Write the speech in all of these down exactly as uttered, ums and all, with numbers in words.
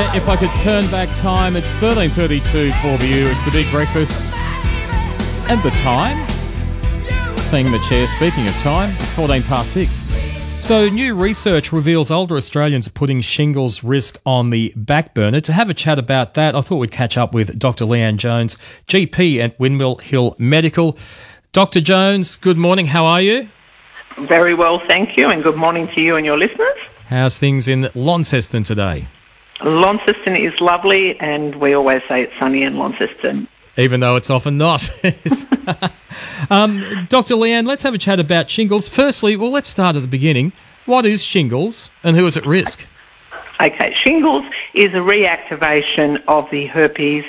Yeah, if I could turn back time, it's thirteen thirty-two for you. It's the Big Breakfast. And the time? Seeing the chair, speaking of time, it's fourteen past six. So new research reveals older Australians are putting shingles risk on the back burner. To have a chat about that, I thought we'd catch up with Doctor Leanne Jones, G P at Windmill Hill Medical. Doctor Jones, good morning. How are you? Very well, thank you, and good morning to you and your listeners. How's things in Launceston today? Launceston is lovely, and we always say it's sunny in Launceston. Even though it's often not. um, Doctor Leanne, let's have a chat about shingles. Firstly, well, let's start at the beginning. What is shingles and who is at risk? Okay, shingles is a reactivation of the herpes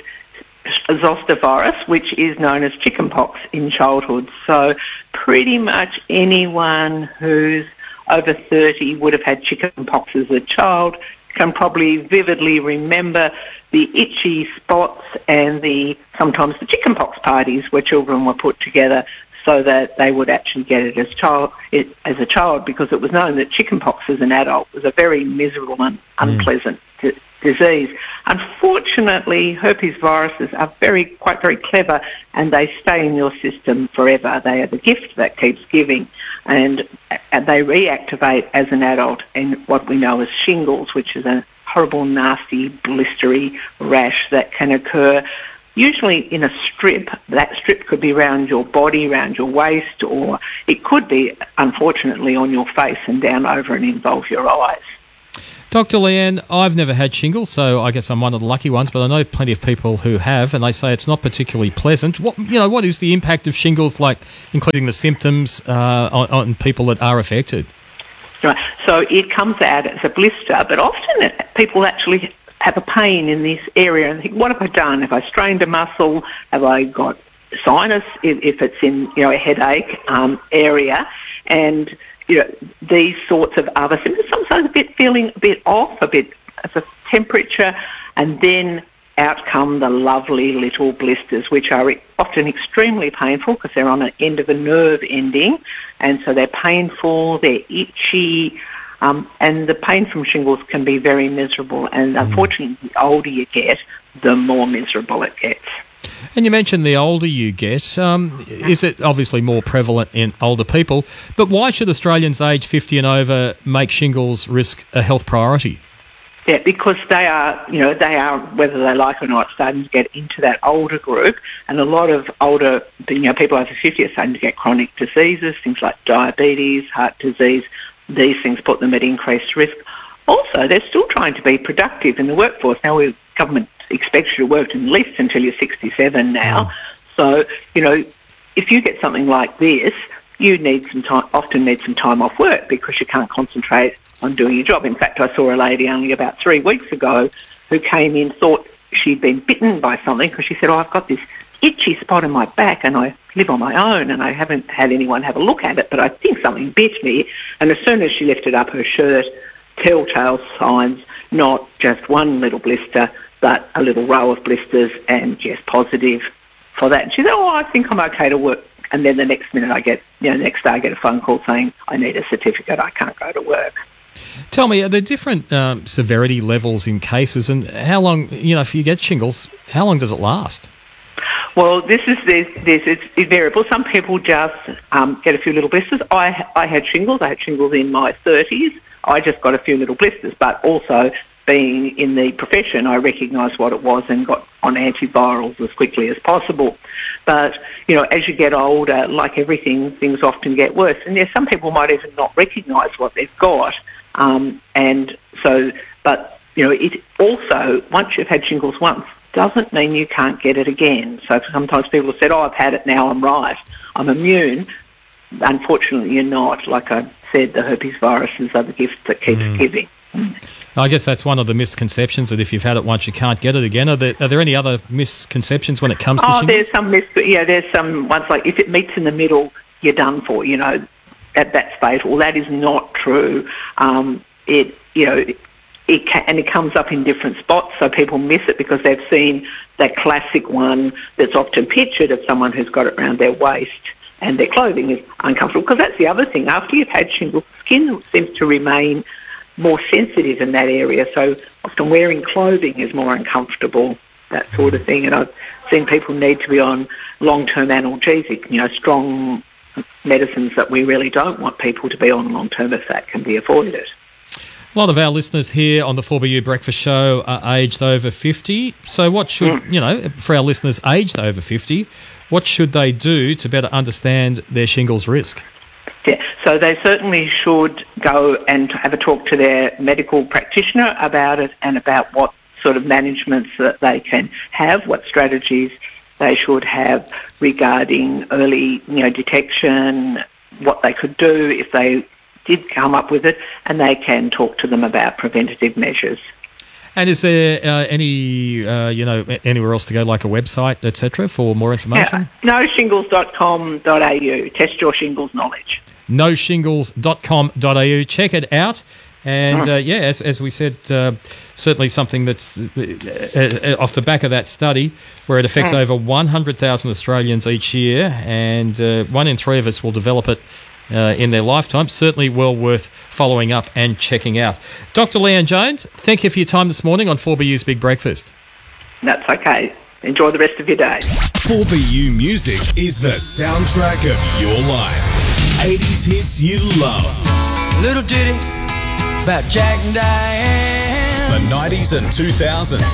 zoster virus, which is known as chickenpox in childhood. So pretty much anyone who's over thirty would have had chickenpox as a child, can probably vividly remember the itchy spots and the sometimes the chickenpox parties where children were put together so that they would actually get it as child it, as a child, because it was known that chickenpox as an adult was a very miserable and unpleasant mm. d- disease. Unfortunately, herpes viruses are very quite very clever, and they stay in your system forever. They are the gift that keeps giving, and, and they reactivate as an adult in what we know as shingles, which is a horrible, nasty, blistery rash that can occur usually in a strip. That strip could be around your body, around your waist, or it could be, unfortunately, on your face and down over and involve your eyes. Doctor Leanne, I've never had shingles, so I guess I'm one of the lucky ones, but I know plenty of people who have, and they say it's not particularly pleasant. What you know, what is the impact of shingles, like, including the symptoms uh, on, on people that are affected? Right. So it comes out as a blister, but often people actually have a pain in this area and think, what have I done? Have I strained a muscle? Have I got sinus, if, if it's in, you know, a headache um, area? And, you know, these sorts of other symptoms, sometimes a bit feeling a bit off, a bit of a temperature, and then out come the lovely little blisters, which are often extremely painful because they're on an end of a nerve ending, and so they're painful, they're itchy, um, and the pain from shingles can be very miserable, and unfortunately the older you get, the more miserable it gets. And you mentioned the older you get. Um, is it obviously more prevalent in older people? But why should Australians aged fifty and over make shingles risk a health priority? Yeah, because they are, you know, they are, whether they like it or not, starting to get into that older group, and a lot of older, you know, people over fifty are starting to get chronic diseases, things like diabetes, heart disease. These things put them at increased risk. Also, they're still trying to be productive in the workforce. Now, the government expects you to work at least until you're sixty-seven now. Mm. So, you know, if you get something like this, you need some time, often need some time off work because you can't concentrate on doing your job. In fact, I saw a lady only about three weeks ago who came in, thought she'd been bitten by something because she said, oh, I've got this itchy spot in my back and I live on my own and I haven't had anyone have a look at it, but I think something bit me. And as soon as she lifted up her shirt, telltale signs, not just one little blister, but a little row of blisters, and yes, positive for that. And she said, oh, I think I'm okay to work. And then the next minute I get, you know, the next day I get a phone call saying I need a certificate, I can't go to work. Tell me, are there different um, severity levels in cases, and how long, you know, if you get shingles, how long does it last? Well, this is this, this it's, it's variable. Some people just um, get a few little blisters. I I had shingles. I had shingles in my thirties. I just got a few little blisters, but also being in the profession, I recognised what it was and got on antivirals as quickly as possible. But, you know, as you get older, like everything, things often get worse. And yes, some people might even not recognise what they've got. Um, and so, but, you know, it also, once you've had shingles once, doesn't mean you can't get it again. So sometimes people have said, oh, I've had it now, I'm right, I'm immune. Unfortunately, you're not. Like I said, the herpes viruses are the gift that keeps mm. giving. Mm. I guess that's one of the misconceptions, that if you've had it once, you can't get it again. Are there, are there any other misconceptions when it comes to oh, shingles? Oh, there's some, mis- yeah, there's some ones like if it meets in the middle, you're done for, you know, that, that's fatal. That is not true. Um, it, you know, it, it can, and it comes up in different spots, so people miss it because they've seen that classic one that's often pictured of someone who's got it around their waist and their clothing is uncomfortable. Because that's the other thing. After you've had shingles, skin seems to remain more sensitive in that area. So often wearing clothing is more uncomfortable, that sort of thing. And I've seen people need to be on long-term analgesic, you know, strong medicines that we really don't want people to be on long-term if that can be avoided. A lot of our listeners here on the four B U Breakfast Show are aged over fifty. So what should, mm. you know, for our listeners aged over fifty, what should they do to better understand their shingles risk? Yeah, so they certainly should go and have a talk to their medical practitioner about it and about what sort of managements that they can have, what strategies they should have regarding early, you know, detection, what they could do if they did come up with it, and they can talk to them about preventative measures. And is there uh, any, uh, you know, anywhere else to go, like a website, et cetera, for more information? Yeah, no shingles dot com dot a u. Test your shingles knowledge. no shingles dot com dot a u. Check it out. And, uh, yeah, as, as we said, uh, certainly something that's uh, off the back of that study where it affects mm. over one hundred thousand Australians each year, and uh, one in three of us will develop it Uh, in their lifetime. Certainly well worth following up and checking out. Doctor Leanne Jones, thank you for your time this morning on four B U's Big Breakfast. That's okay. Enjoy the rest of your day. four B U Music is the soundtrack of your life. eighties hits you love. Little ditty about Jack and Diane. The nineties and two thousands.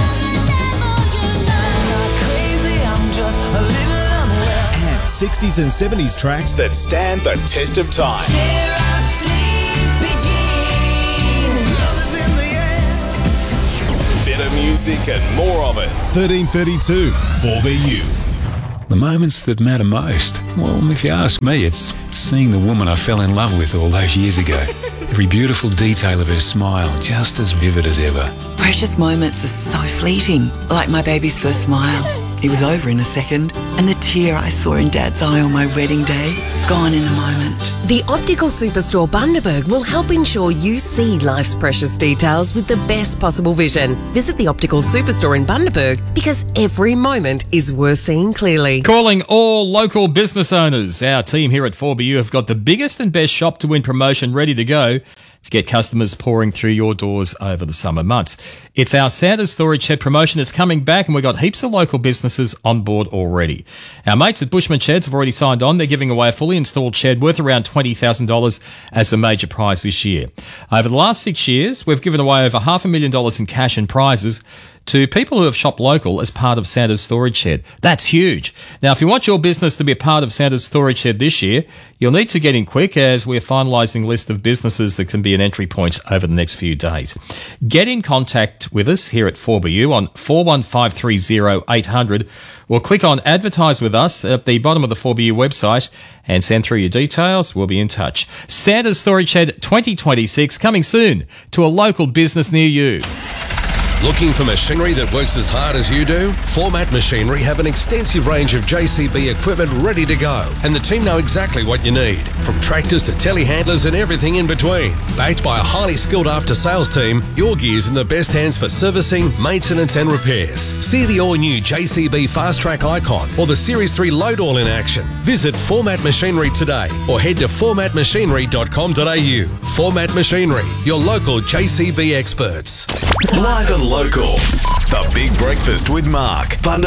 sixties and seventies tracks that stand the test of time. Better music and more of it. thirteen thirty-two, four B U. The moments that matter most, well, if you ask me, it's seeing the woman I fell in love with all those years ago. Every beautiful detail of her smile, just as vivid as ever. Precious moments are so fleeting, like my baby's first smile. It was over in a second, and the tear I saw in Dad's eye on my wedding day, gone in a moment. The Optical Superstore Bundaberg will help ensure you see life's precious details with the best possible vision. Visit the Optical Superstore in Bundaberg because every moment is worth seeing clearly. Calling all local business owners. Our team here at four B U have got the biggest and best shop to win promotion ready to go to get customers pouring through your doors over the summer months. It's our Santa's Storage Shed promotion is coming back, and we've got heaps of local businesses on board already. Our mates at Bushman Sheds have already signed on. They're giving away a fully installed shed worth around twenty thousand dollars as a major prize this year. Over the last six years, we've given away over half a million dollars in cash and prizes to people who have shopped local as part of Santa's Storage Shed. That's huge. Now, if you want your business to be a part of Santa's Storage Shed this year, you'll need to get in quick as we're finalising a list of businesses that can be an entry point over the next few days. Get in contact with us here at four B U on four one five three zero eight hundred or click on Advertise with Us at the bottom of the four B U website and send through your details. We'll be in touch. Santa's Storage Shed twenty twenty-six coming soon to a local business near you. Looking for machinery that works as hard as you do? Format Machinery have an extensive range of J C B equipment ready to go, and the team know exactly what you need, from tractors to telehandlers and everything in between. Backed by a highly skilled after-sales team, your gear's in the best hands for servicing, maintenance and repairs. See the all-new J C B Fast Track Icon or the Series three Load All in action. Visit Format Machinery today or head to format machinery dot com dot a u. Format Machinery, your local J C B experts. Live and local. The Big Breakfast with Mark.